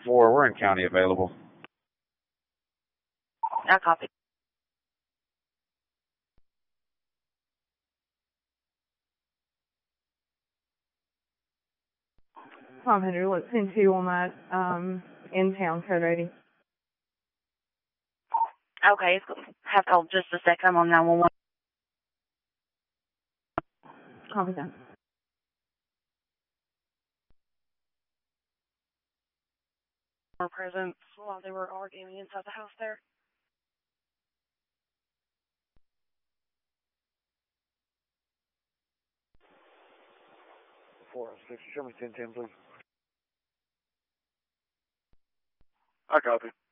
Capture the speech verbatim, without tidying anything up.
four, we're in county available. I copy. five hundred, let's send two on that, um, in-town code eighty. Okay, have to hold just a second. I'm on nine one one. Copy that. More presence while they were arguing inside the house there. four oh six, show me ten ten, please. I copy.